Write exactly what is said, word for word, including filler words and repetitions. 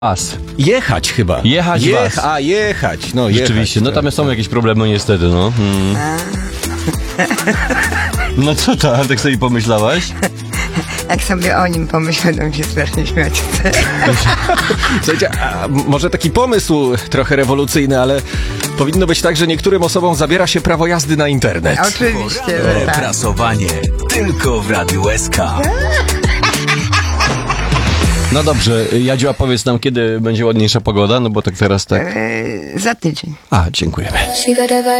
As. Jechać chyba. Jechać Jech, was. A, jechać. No, Rzeczywiście, jechać, no tam są jakieś problemy niestety, no. Hmm. No co tam, tak sobie pomyślałaś? Jak sobie o nim pomyślę, to mi się strasznie śmiać chce. Słuchajcie, a może taki pomysł trochę rewolucyjny, ale powinno być tak, że niektórym osobom zabiera się prawo jazdy na internet. Oczywiście, że tak. Prasowanie tylko w Radiu S K. No dobrze, Jadziu, a powiedz nam, kiedy będzie ładniejsza pogoda, no bo tak teraz tak... Yy, za tydzień. A, dziękujemy.